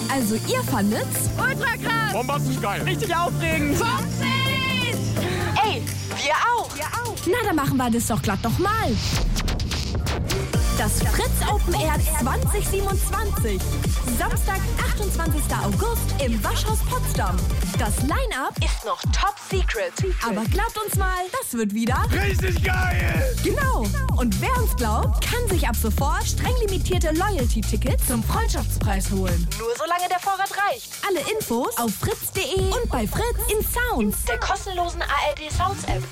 Also ihr fandet's? Ultra krass! Bombastisch geil! Richtig aufregend! 50! Ey, wir auch! Na, dann machen wir das doch glatt nochmal. Das Fritz Open Air 2027. Samstag, 28. August im Waschhaus Potsdam. Das Line-Up Ist noch top secret. aber glaubt uns mal, das wird wieder Richtig geil! genau. Und wer uns glaubt, kann sich ab sofort streng limitierte Loyalty-Tickets zum Freundschaftspreis holen. Nur solange der Vorrat reicht. Alle Infos auf fritz.de und bei Fritz in Sounds. Der kostenlosen ARD Sounds App.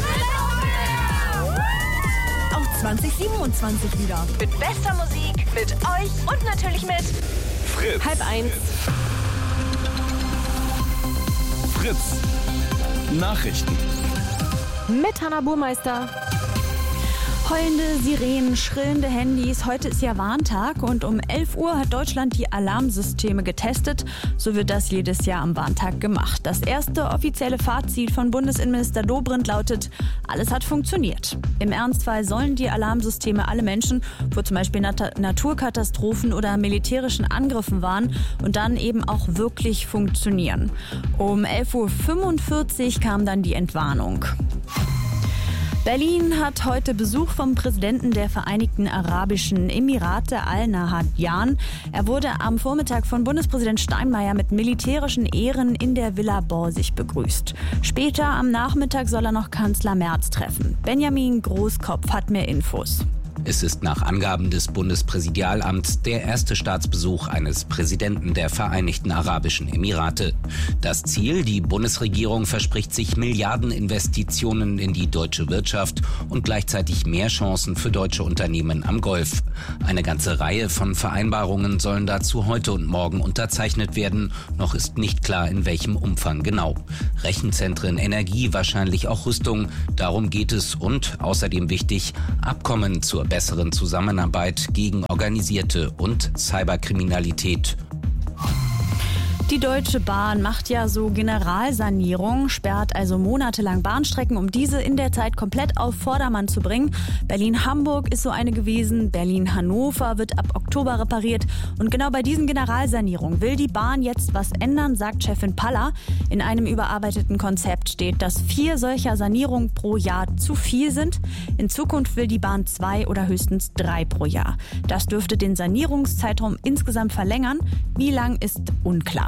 Auch 2027 wieder. Mit bester Musik, mit euch und natürlich mit Fritz. 12:30. Fritz. Nachrichten. Mit Hanna Burmeister. Heulende Sirenen, schrillende Handys. Heute ist ja Warntag und um 11 Uhr hat Deutschland die Alarmsysteme getestet. So wird das jedes Jahr am Warntag gemacht. Das erste offizielle Fazit von Bundesinnenminister Dobrindt lautet, alles hat funktioniert. Im Ernstfall sollen die Alarmsysteme alle Menschen vor zum Beispiel Naturkatastrophen oder militärischen Angriffen warnen und dann eben auch wirklich funktionieren. Um 11:45 Uhr kam dann die Entwarnung. Berlin hat heute Besuch vom Präsidenten der Vereinigten Arabischen Emirate Al-Nahyan. Er wurde am Vormittag von Bundespräsident Steinmeier mit militärischen Ehren in der Villa Borsig begrüßt. Später am Nachmittag soll er noch Kanzler Merz treffen. Benjamin Großkopf hat mehr Infos. Es ist nach Angaben des Bundespräsidialamts der erste Staatsbesuch eines Präsidenten der Vereinigten Arabischen Emirate. Das Ziel, die Bundesregierung verspricht sich Milliardeninvestitionen in die deutsche Wirtschaft und gleichzeitig mehr Chancen für deutsche Unternehmen am Golf. Eine ganze Reihe von Vereinbarungen sollen dazu heute und morgen unterzeichnet werden. Noch ist nicht klar, in welchem Umfang genau. Rechenzentren, Energie, wahrscheinlich auch Rüstung. Darum geht es und außerdem wichtig, Abkommen zur besseren Zusammenarbeit gegen organisierte und Cyberkriminalität. Die Deutsche Bahn macht ja so Generalsanierung, sperrt also monatelang Bahnstrecken, um diese in der Zeit komplett auf Vordermann zu bringen. Berlin-Hamburg ist so eine gewesen, Berlin-Hannover wird ab Oktober repariert. Und genau bei diesen Generalsanierungen will die Bahn jetzt was ändern, sagt Chefin Paller. In einem überarbeiteten Konzept steht, dass 4 solcher Sanierungen pro Jahr zu viel sind. In Zukunft will die Bahn 2 oder höchstens 3 pro Jahr. Das dürfte den Sanierungszeitraum insgesamt verlängern. Wie lang ist unklar.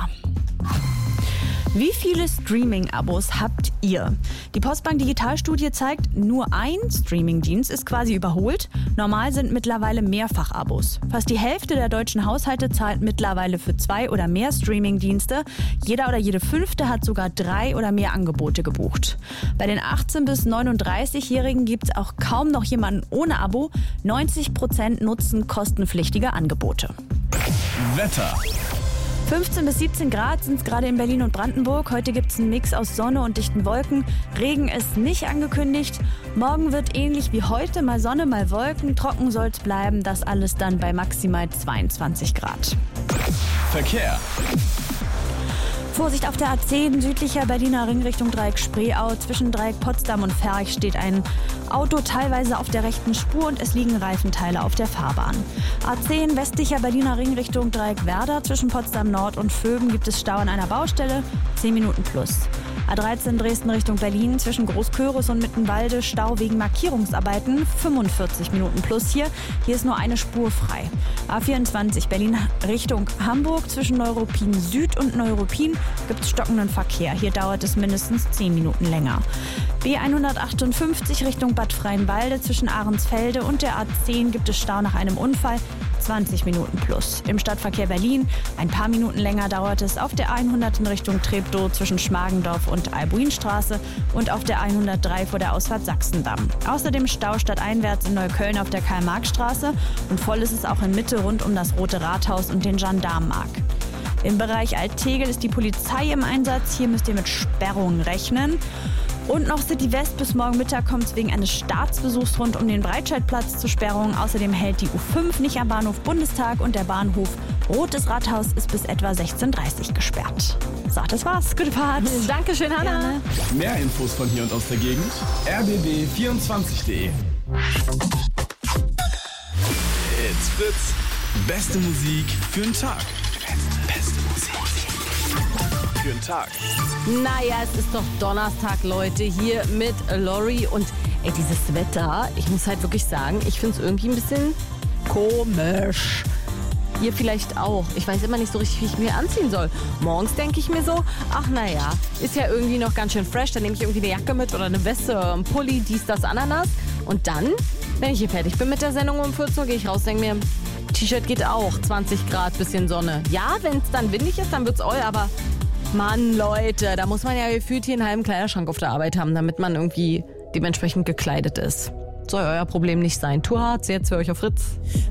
Wie viele Streaming-Abos habt ihr? Die Postbank Digitalstudie zeigt, nur ein Streaming-Dienst ist quasi überholt. Normal sind mittlerweile Mehrfach-Abos. Fast die Hälfte der deutschen Haushalte zahlt mittlerweile für 2 oder mehr Streaming-Dienste. Jeder oder jede 5. hat sogar 3 oder mehr Angebote gebucht. Bei den 18- bis 39-Jährigen gibt es auch kaum noch jemanden ohne Abo. 90% nutzen kostenpflichtige Angebote. Wetter. 15 bis 17 Grad sind es gerade in Berlin und Brandenburg. Heute gibt es einen Mix aus Sonne und dichten Wolken. Regen ist nicht angekündigt. Morgen wird ähnlich wie heute, mal Sonne, mal Wolken. Trocken soll es bleiben. Das alles dann bei maximal 22 Grad. Verkehr. Vorsicht auf der A10, südlicher Berliner Ring Richtung Dreieck Spreeau. Zwischen Dreieck Potsdam und Ferch steht ein Auto teilweise auf der rechten Spur und es liegen Reifenteile auf der Fahrbahn. A10, westlicher Berliner Ring Richtung Dreieck Werder. Zwischen Potsdam Nord und Vöben gibt es Stau an einer Baustelle, 10 Minuten plus. A13 Dresden Richtung Berlin, zwischen Großköris und Mittenwalde, Stau wegen Markierungsarbeiten, 45 Minuten plus hier. Hier ist nur eine Spur frei. A24 Berlin Richtung Hamburg, zwischen Neuruppin Süd und Neuruppin gibt es stockenden Verkehr. Hier dauert es mindestens 10 Minuten länger. B158 Richtung Bad Freienwalde, zwischen Ahrensfelde und der A10 gibt es Stau nach einem Unfall, 20 Minuten plus. Im Stadtverkehr Berlin ein paar Minuten länger dauert es auf der 100 in Richtung Treptow zwischen Schmargendorf und Albuinstraße und auf der 103 vor der Ausfahrt Sachsendamm. Außerdem Stau stadteinwärts in Neukölln auf der Karl-Marx-Straße und voll ist es auch in Mitte rund um das Rote Rathaus und den Gendarmenmarkt. Im Bereich Alt-Tegel ist die Polizei im Einsatz. Hier müsst ihr mit Sperrungen rechnen. Und noch City West, bis morgen Mittag kommt es wegen eines Staatsbesuchs rund um den Breitscheidplatz zu Sperrungen. Außerdem hält die U5 nicht am Bahnhof Bundestag und der Bahnhof Rotes Rathaus ist bis etwa 16:30 gesperrt. So, das war's. Gute Fahrt. Dankeschön, Hanna. Gerne. Mehr Infos von hier und aus der Gegend. rbb24.de. It's Fritz. Beste Musik für den Tag. beste Musik für den Tag. Naja, es ist doch Donnerstag, Leute, hier mit Lori. Und dieses Wetter, ich muss halt wirklich sagen, ich finde es irgendwie ein bisschen komisch. Ihr vielleicht auch. Ich weiß immer nicht so richtig, wie ich mir anziehen soll. Morgens denke ich mir so, ach naja, ist ja irgendwie noch ganz schön fresh. Dann nehme ich irgendwie eine Jacke mit oder eine Weste, ein Pulli, dies, das, Ananas. Und dann, wenn ich hier fertig bin mit der Sendung um 14 Uhr, gehe ich raus, denke mir, T-Shirt geht auch, 20 Grad, bisschen Sonne. Ja, wenn es dann windig ist, dann wird's all, aber Mann, Leute, da muss man ja gefühlt hier einen halben Kleiderschrank auf der Arbeit haben, damit man irgendwie dementsprechend gekleidet ist. Soll euer Problem nicht sein. Tour Harz, jetzt für euch auf Fritz.